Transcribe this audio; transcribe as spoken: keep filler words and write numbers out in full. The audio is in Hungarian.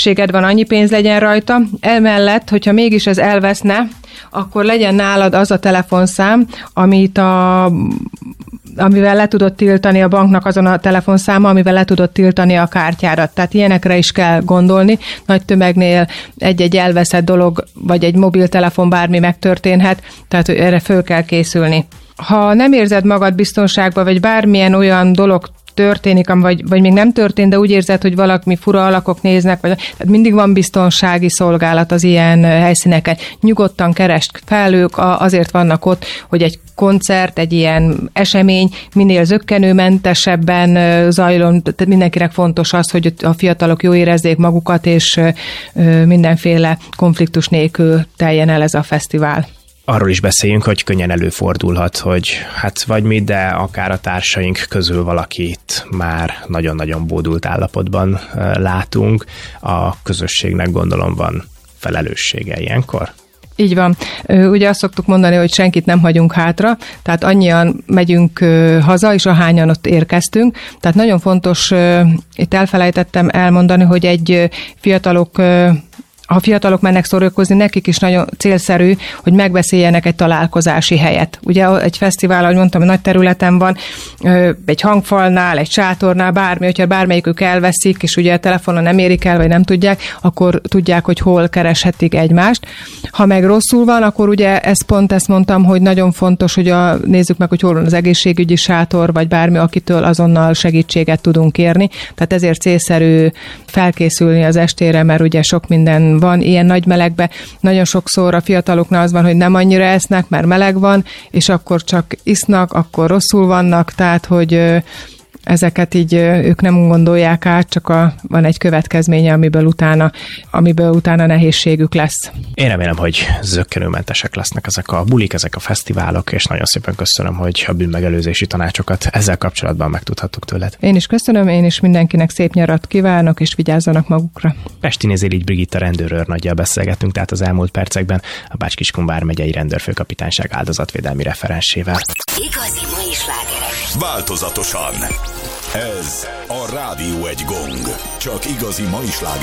szükséged van, annyi pénz legyen rajta. Emellett, hogyha mégis ez elveszne, akkor legyen nálad az a telefonszám, amit a amivel le tudod tiltani a banknak azon a telefonszáma, amivel le tudod tiltani a kártyárat. Tehát ilyenekre is kell gondolni. Nagy tömegnél egy-egy elveszett dolog, vagy egy mobiltelefon bármi megtörténhet, tehát erre föl kell készülni. Ha nem érzed magad biztonságban, vagy bármilyen olyan dolog történik, vagy, vagy még nem történt, de úgy érzed, hogy valami fura alakok néznek, vagy, tehát mindig van biztonsági szolgálat az ilyen helyszíneken. Nyugodtan keresd fel, ők azért vannak ott, hogy egy koncert, egy ilyen esemény minél zökkenőmentesebben zajlon, tehát mindenkinek fontos az, hogy a fiatalok jól érezzék magukat, és mindenféle konfliktus nélkül teljen el ez a fesztivál. Arról is beszéljünk, hogy könnyen előfordulhat, hogy hát vagy mi, de akár a társaink közül valakit már nagyon-nagyon bódult állapotban látunk. A közösségnek gondolom van felelőssége ilyenkor? Így van. Ugye azt szoktuk mondani, hogy senkit nem hagyunk hátra, tehát annyian megyünk haza, és ahányan ott érkeztünk. Tehát nagyon fontos, itt elfelejtettem elmondani, hogy egy fiatalok ha fiatalok mennek szórakozni, nekik is nagyon célszerű, hogy megbeszéljenek egy találkozási helyet. Ugye egy fesztivál, ahogy mondtam, nagy területen van, egy hangfalnál, egy sátornál, bármi, hogyha bármelyikük elveszik, és ugye a telefonon nem érik el, vagy nem tudják, akkor tudják, hogy hol kereshetik egymást. Ha meg rosszul van, akkor ugye ezt pont ezt mondtam, hogy nagyon fontos, hogy a, nézzük meg, hogy hol van az egészségügyi sátor, vagy bármi, akitől azonnal segítséget tudunk kérni. Tehát ezért célszerű felkészülni az estére, mert ugye sok minden van ilyen nagy melegbe. Nagyon sokszor a fiataloknál az van, hogy nem annyira esznek, mert meleg van, és akkor csak isznak, akkor rosszul vannak, tehát hogy ezeket így ők nem gondolják át, csak a, van egy következménye, amiből utána, amiből utána nehézségük lesz. Én remélem, hogy zökkenőmentesek lesznek ezek a bulik, ezek a fesztiválok, és nagyon szépen köszönöm, hogy a bűnmegelőzési tanácsokat ezzel kapcsolatban megtudhattuk tőled. Én is köszönöm, én is mindenkinek szép nyarat kívánok, és vigyázzanak magukra. Pestiné Zélich Brigitta rendőrőrnaggyal beszélgettünk, tehát az elmúlt percekben a Bács-Kiskun vármegyei rendőrfőkapitányság áldozatvédelmi referensével. Igazi mai slágerek. Változatosan. Ez a Rádió egy gong. Csak igazi mai slágerek.